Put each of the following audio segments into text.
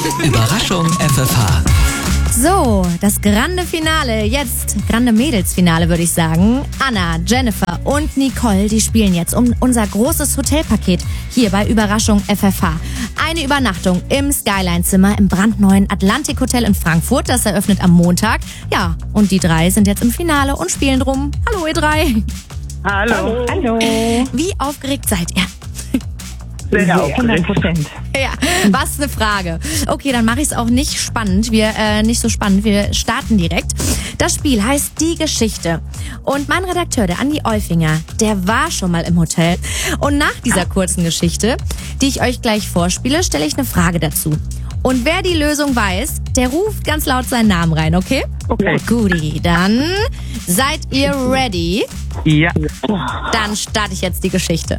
Überraschung FFH. So, das grande Finale, jetzt grande Mädelsfinale würde ich sagen. Anna, Jennifer und Nicole, die spielen jetzt um unser großes Hotelpaket hier bei Überraschung FFH. Eine Übernachtung im Skyline-Zimmer im brandneuen Atlantik Hotel in Frankfurt, das eröffnet am Montag. Ja, und die drei sind jetzt im Finale und spielen drum. Hallo ihr drei. Hallo. Hallo. Wie aufgeregt seid ihr? Sehr 100%. Ja, was eine Frage. Okay, dann mache ich es auch nicht spannend. Nicht so spannend. Wir starten direkt. Das Spiel heißt Die Geschichte. Und mein Redakteur, der Andi Olfinger, der war schon mal im Hotel. Und nach dieser kurzen Geschichte, die ich euch gleich vorspiele, stelle ich eine Frage dazu. Und wer die Lösung weiß, der ruft ganz laut seinen Namen rein, okay? Okay. Guti, dann seid ihr ready? Ja. Dann starte ich jetzt die Geschichte.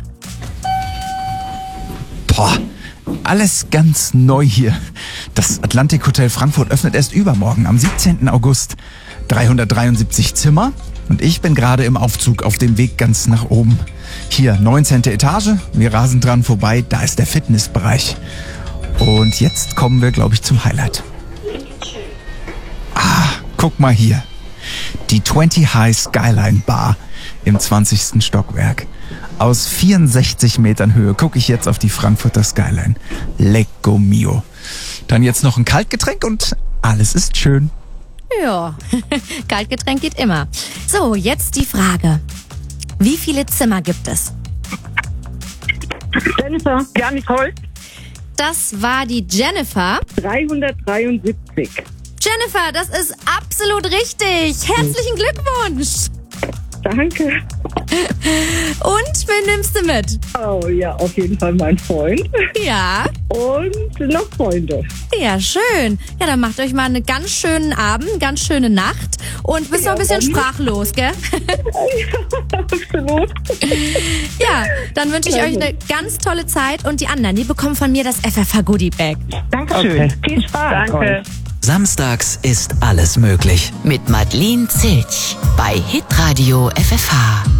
Boah, alles ganz neu hier. Das Atlantik Hotel Frankfurt öffnet erst übermorgen, am 17. August. 373 Zimmer und ich bin gerade im Aufzug auf dem Weg ganz nach oben. Hier, 19. Etage, wir rasen dran vorbei, da ist der Fitnessbereich. Und jetzt kommen wir, glaube ich, zum Highlight. Guck mal hier. Die 20 High Skyline Bar im 20. Stockwerk. Aus 64 Metern Höhe gucke ich jetzt auf die Frankfurter Skyline. Lecco mio. Dann jetzt noch ein Kaltgetränk und alles ist schön. Ja, Kaltgetränk geht immer. So, jetzt die Frage. Wie viele Zimmer gibt es? Jennifer. Ja, Nicole. Das war die Jennifer. 373. Jennifer, das ist absolut richtig. Herzlichen Glückwunsch. Danke. Und wen nimmst du mit? Oh ja, auf jeden Fall mein Freund. Ja, Und noch Freunde. ja, schön. Ja, dann macht euch mal einen ganz schönen Abend, ganz schöne Nacht. Und bist noch ein bisschen sprachlos, gell? Absolut. Ja, dann wünsche ich euch eine ganz tolle Zeit. Und die anderen, die bekommen von mir das FFH Goodie Bag. Dankeschön. Viel Spaß. Danke. Samstags ist alles möglich. Mit Madeleine Zilch bei Hitradio FFH.